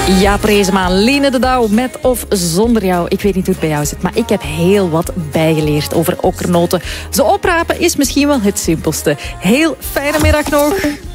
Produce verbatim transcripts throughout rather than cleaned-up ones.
Ja, Prezemaan, Line de Douw, met of zonder jou. Ik weet niet hoe het bij jou zit, maar ik heb heel wat bijgeleerd over okkernoten. Ze oprapen is misschien wel het simpelste. Heel fijne middag nog.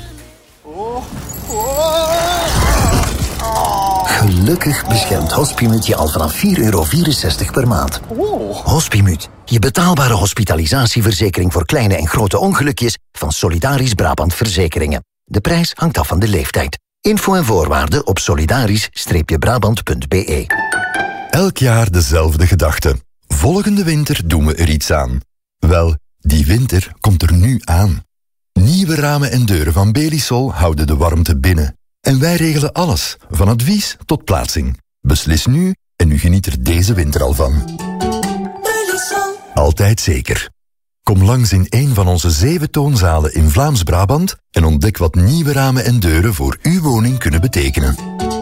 Gelukkig beschermt Hospimut je al vanaf vier euro vierenzestig per maand. Hospimut, je betaalbare hospitalisatieverzekering voor kleine en grote ongelukjes van Solidarisch Brabant Verzekeringen. De prijs hangt af van de leeftijd. Info en voorwaarden op solidarisch brabant punt b e. Elk jaar dezelfde gedachte. Volgende winter doen we er iets aan. Wel, die winter komt er nu aan. Nieuwe ramen en deuren van Belisol houden de warmte binnen. En wij regelen alles, van advies tot plaatsing. Beslis nu en u geniet er deze winter al van. Belisol. Altijd zeker. Kom langs in een van onze zeven toonzalen in Vlaams-Brabant en ontdek wat nieuwe ramen en deuren voor uw woning kunnen betekenen.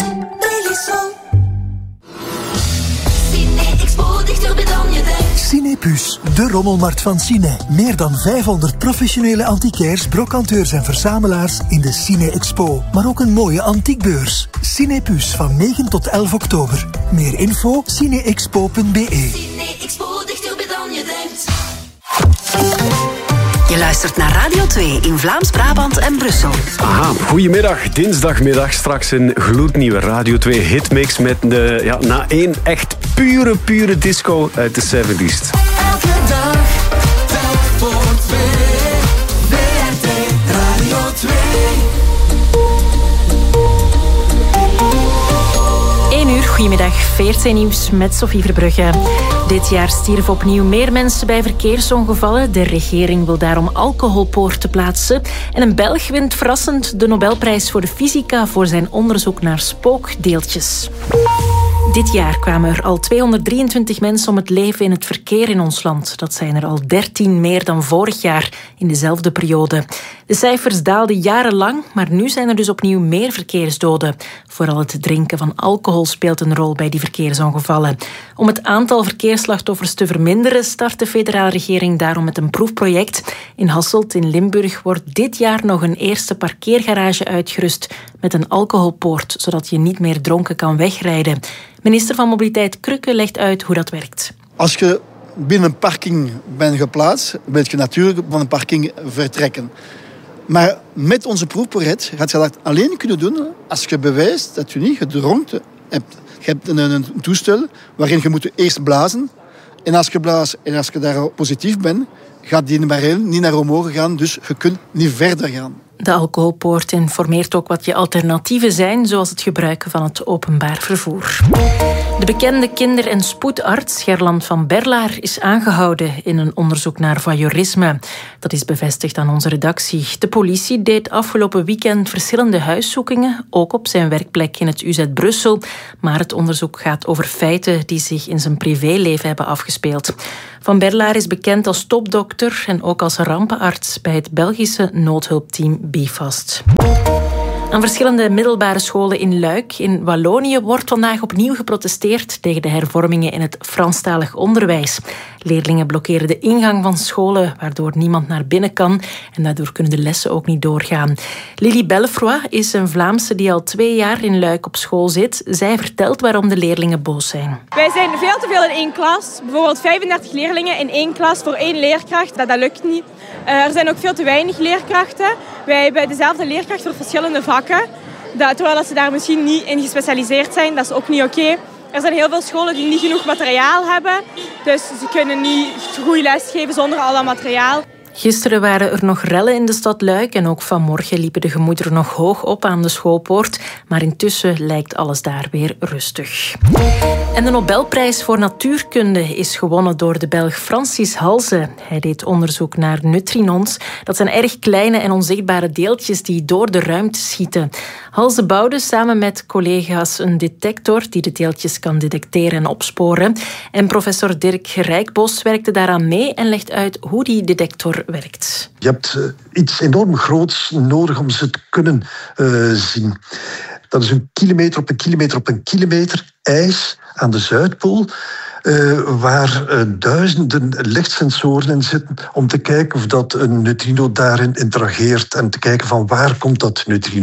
Cinepus, de rommelmarkt van Cine. Meer dan vijfhonderd professionele antiquairs, brocanteurs en verzamelaars in de Cine Expo. Maar ook een mooie antiekbeurs. Cinepus van negen tot elf oktober. Meer info cineexpo punt b e. Cine Expo, dichterbij dan je denkt. Je luistert naar Radio twee in Vlaams-Brabant en Brussel. Aha, goedemiddag, dinsdagmiddag. Straks een gloednieuwe Radio twee hitmix met de, ja, na één echt pure, pure disco uit de zeventig's. Elke dag, telk voor twee. W R T Radio twee. één uur, goedemiddag, V R T Nieuws met Sophie Verbrugge. Dit jaar stierven opnieuw meer mensen bij verkeersongevallen. De regering wil daarom alcoholpoorten plaatsen. En een Belg wint verrassend de Nobelprijs voor de fysica voor zijn onderzoek naar spookdeeltjes. Dit jaar kwamen er al tweehonderddrieëntwintig mensen om het leven in het verkeer in ons land. Dat zijn er al dertien meer dan vorig jaar in dezelfde periode. De cijfers daalden jarenlang, maar nu zijn er dus opnieuw meer verkeersdoden. Vooral het drinken van alcohol speelt een rol bij die verkeersongevallen. Om het aantal verkeersslachtoffers te verminderen start de federale regering daarom met een proefproject. In Hasselt in Limburg wordt dit jaar nog een eerste parkeergarage uitgerust met een alcoholpoort, zodat je niet meer dronken kan wegrijden. Minister van Mobiliteit Krukke legt uit hoe dat werkt. Als je binnen een parking bent geplaatst, wil je natuurlijk van een parking vertrekken. Maar met onze proefproject gaat je dat alleen kunnen doen als je bewijst dat je niet gedronken hebt. Je hebt een, een toestel waarin je moet eerst blazen. En als je blaast en als je daar positief bent, gaat die barrière niet naar omhoog gaan. Dus je kunt niet verder gaan. De alcoholpoort informeert ook wat je alternatieven zijn, zoals het gebruiken van het openbaar vervoer. De bekende kinder- en spoedarts Gerland van Berlaar is aangehouden in een onderzoek naar voyeurisme. Dat is bevestigd aan onze redactie. De politie deed afgelopen weekend verschillende huiszoekingen, ook op zijn werkplek in het U Z Brussel. Maar het onderzoek gaat over feiten die zich in zijn privéleven hebben afgespeeld. Van Berlaar is bekend als topdokter en ook als rampenarts bij het Belgische noodhulpteam BeFast. Aan verschillende middelbare scholen in Luik in Wallonië wordt vandaag opnieuw geprotesteerd tegen de hervormingen in het Franstalig onderwijs. Leerlingen blokkeren de ingang van scholen, waardoor niemand naar binnen kan en daardoor kunnen de lessen ook niet doorgaan. Lily Bellefroy is een Vlaamse die al twee jaar in Luik op school zit. Zij vertelt waarom de leerlingen boos zijn. Wij zijn veel te veel in één klas. Bijvoorbeeld vijfendertig leerlingen in één klas voor één leerkracht. Dat, dat lukt niet. Uh, er zijn ook veel te weinig leerkrachten. Wij hebben dezelfde leerkracht voor verschillende vakken. Dat, terwijl dat ze daar misschien niet in gespecialiseerd zijn, dat is ook niet oké. Okay. Er zijn heel veel scholen die niet genoeg materiaal hebben. Dus ze kunnen niet goed lesgeven zonder al dat materiaal. Gisteren waren er nog rellen in de stad Luik en ook vanmorgen liepen de gemoederen nog hoog op aan de schoolpoort. Maar intussen lijkt alles daar weer rustig. En de Nobelprijs voor natuurkunde is gewonnen door de Belg Francis Halse. Hij deed onderzoek naar neutrinos. Dat zijn erg kleine en onzichtbare deeltjes die door de ruimte schieten. Halse bouwde samen met collega's een detector die de deeltjes kan detecteren en opsporen. En professor Dirk Rijkbos werkte daaraan mee en legt uit hoe die detector werkt. Je hebt uh, iets enorm groots nodig om ze te kunnen uh, zien. Dat is een kilometer op een kilometer op een kilometer ijs aan de Zuidpool, uh, waar uh, duizenden lichtsensoren in zitten om te kijken of dat een neutrino daarin interageert en te kijken van waar komt dat neutrino.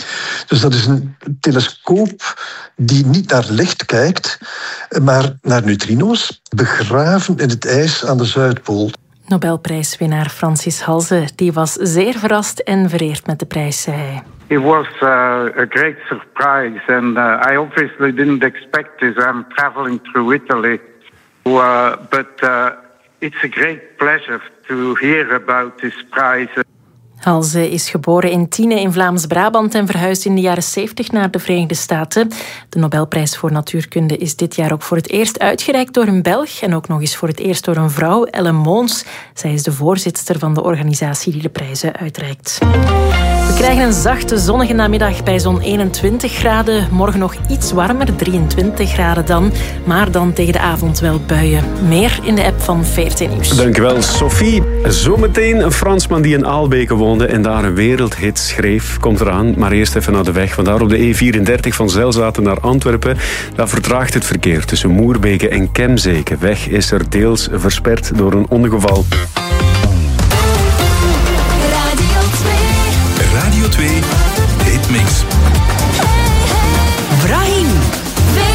Dus dat is een telescoop die niet naar licht kijkt, maar naar neutrino's, begraven in het ijs aan de Zuidpool. Nobelprijswinnaar Francis Halse die was zeer verrast en vereerd met de prijs, zei hij. It was uh, a great surprise, and uh, I obviously didn't expect this. I'm traveling through Italy, uh, but uh, it's a great pleasure to hear about this prize. Halse is geboren in Tiene in Vlaams-Brabant en verhuisde in de jaren zeventig naar de Verenigde Staten. De Nobelprijs voor Natuurkunde is dit jaar ook voor het eerst uitgereikt door een Belg en ook nog eens voor het eerst door een vrouw, Ellen Moons. Zij is de voorzitster van de organisatie die de prijzen uitreikt. We krijgen een zachte, zonnige namiddag bij zo'n eenentwintig graden. Morgen nog iets warmer, drieëntwintig graden dan. Maar dan tegen de avond wel buien. Meer in de app van V R T Nieuws. Dankjewel, Sophie. Zometeen een Fransman die in Aalbeke woonde en daar een wereldhit schreef. Komt eraan, maar eerst even naar de weg. Vandaar op de E vierendertig van Zelzaten naar Antwerpen. Daar vertraagt het verkeer tussen Moerbeke en Kemzeke. Weg is er deels versperd door een ongeval.